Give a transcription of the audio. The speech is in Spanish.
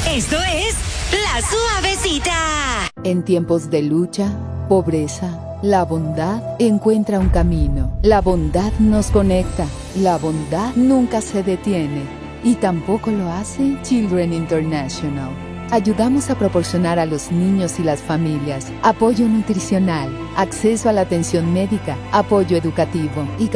Esto es La Suavecita. En tiempos de lucha, pobreza, la bondad encuentra un camino. La bondad nos conecta. La bondad nunca se detiene. Y tampoco lo hace Children International. Ayudamos a proporcionar a los niños y las familias apoyo nutricional, acceso a la atención médica, apoyo educativo y